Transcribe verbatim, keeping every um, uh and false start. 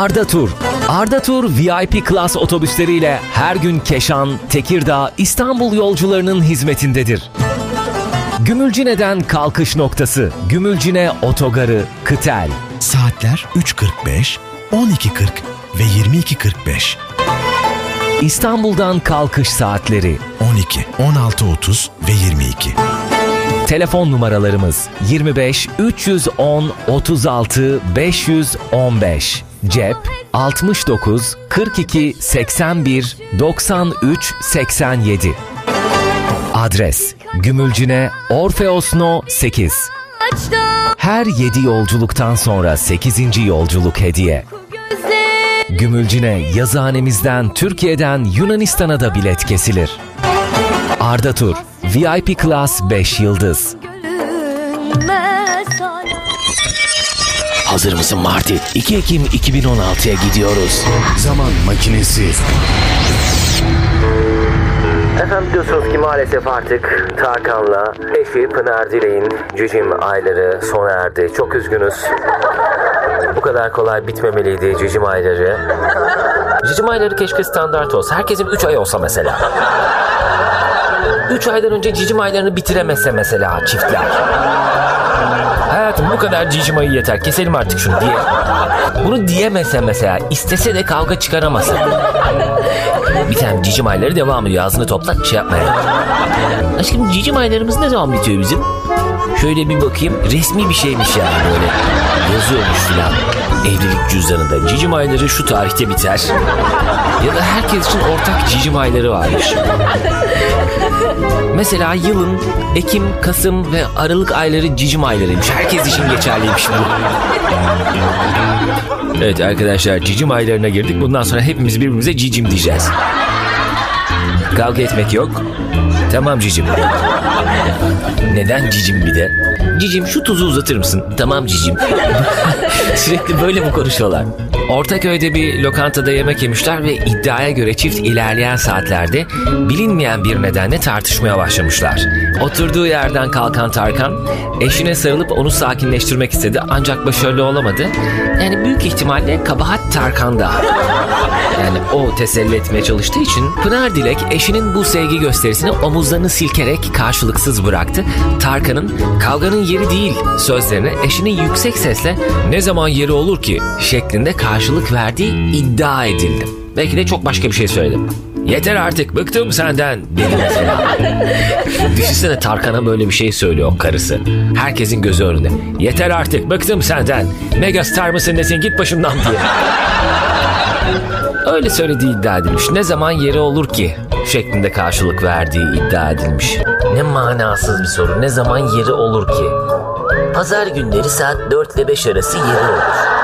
Arda Tur. Arda Tur V I P Class otobüsleriyle her gün Keşan, Tekirdağ, İstanbul yolcularının hizmetindedir. Gümülcine'den kalkış noktası, Gümülcine Otogarı, Kıtel. Saatler üç kırk beş, on iki kırk ve yirmi iki kırk beş. İstanbul'dan kalkış saatleri on iki, on altı otuz ve yirmi iki. Telefon numaralarımız yirmi beş üç yüz on otuz altı beş yüz on beş. Cep altmış dokuz kırk iki seksen bir doksan üç seksen yedi. Adres Gümülcine Orfeos No sekiz. Her yedi yolculuktan sonra sekizinci yolculuk hediye. Gümülcine yazıhanemizden Türkiye'den Yunanistan'a da bilet kesilir. Arda Tur V I P Class beş yıldız. Hazır mısın Marty? iki Ekim iki bin on altıya gidiyoruz. Zaman makinesi. Efendim biliyorsunuz ki maalesef artık Tarkan'la eşi Pınar Dilek'in cicim ayları sona erdi. Çok üzgünüz. Bu kadar kolay bitmemeliydi cicim ayları. Cicim ayları keşke standart olsa. Herkesin üç ay olsa mesela. üç aydan önce cicim aylarını bitiremese mesela çiftler. Hayatım bu kadar cicim ayı yeter, keselim artık şunu diye. Bunu diyemese mesela, istese de kavga çıkaramasa. Bir tane cicim ayları devam ediyor, ağzını topla şey yapmaya. Aşkım cicim aylarımız ne zaman bitiyor bizim? Şöyle bir bakayım, resmi bir şeymiş yani böyle. Yazıyormuş filan evlilik cüzdanında. Cicim ayları şu tarihte biter. Ya da herkes için ortak cicim ayları varmış. Mesela yılın Ekim, Kasım ve Aralık ayları cicim aylarıymış. Herkes için geçerliymiş bu. Evet arkadaşlar, cicim aylarına girdik. Bundan sonra hepimiz birbirimize cicim diyeceğiz. Kavga etmek yok. Tamam cicim. Neden cicim bir de? Cicim şu tuzu uzatır mısın? Tamam cicim. Sürekli böyle mi konuşuyorlar? Ortaköy'de bir lokantada yemek yemişler ve iddiaya göre çift ilerleyen saatlerde bilinmeyen bir nedenle tartışmaya başlamışlar. Oturduğu yerden kalkan Tarkan eşine sarılıp onu sakinleştirmek istedi ancak başarılı olamadı. Yani büyük ihtimalle kabahat Tarkan'da. Yani o teselli etmeye çalıştığı için Pınar Dilek eşinin bu sevgi gösterisini omuzlarını silkerek karşılıksız bıraktı. Tarkan'ın kavganın yeri değil sözlerine eşinin yüksek sesle ne zaman yeri olur ki şeklinde karşılık verdiği iddia edildi. Belki de çok başka bir şey söyledim. Yeter artık, bıktım senden dedi mesela. Düşünsene Tarkan'a böyle bir şey söylüyor karısı. Herkesin gözü önünde. Yeter artık, bıktım senden. Megastar mısın nesin, git başımdan diye. Öyle söylediği iddia edilmiş. Ne zaman yeri olur ki şeklinde karşılık verdiği iddia edilmiş. Ne manasız bir soru. Ne zaman yeri olur ki? Pazar günleri saat dört ile beş arası yeri olur.